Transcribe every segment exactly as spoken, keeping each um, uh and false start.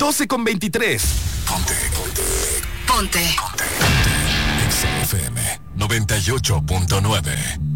doce con veintitrés. Ponte, ponte. Ponte. Ponte. Exa F M noventa y ocho punto nueve.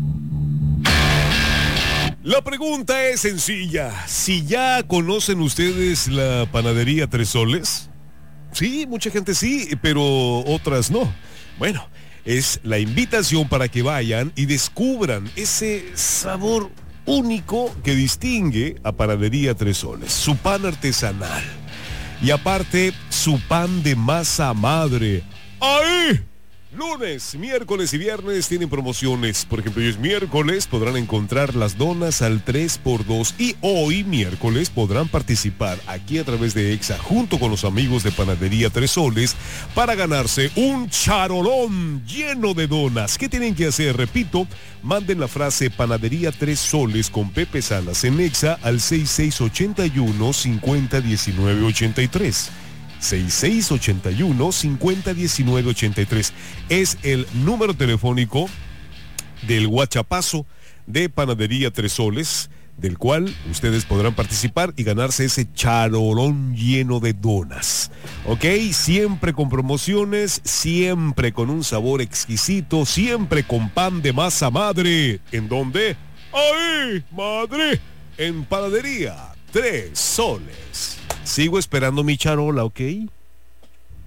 La pregunta es sencilla. Si ya conocen ustedes la panadería Tres Soles, sí, mucha gente sí, pero otras no. Bueno, es la invitación para que vayan y descubran ese sabor único que distingue a Panadería Tres Soles, su pan artesanal y aparte su pan de masa madre. ¡Ahí! Lunes, miércoles y viernes tienen promociones. Por ejemplo, hoy es miércoles, podrán encontrar las donas al tres por dos. Y hoy, miércoles, podrán participar aquí a través de Exa junto con los amigos de Panadería Tres Soles para ganarse un charolón lleno de donas. ¿Qué tienen que hacer? Repito, manden la frase Panadería Tres Soles con Pepe Salas en Exa al seis seis ocho uno, cinco cero uno nueve ocho tres. seis seis ocho uno, cinco cero uno nueve ocho tres es el número telefónico del guachapazo de Panadería Tres Soles, del cual ustedes podrán participar y ganarse ese charolón lleno de donas. Ok, siempre con promociones, siempre con un sabor exquisito, siempre con pan de masa madre. ¿En dónde? ¡Ahí, madre! En Panadería Tres Soles. Sigo esperando mi charola, ¿ok?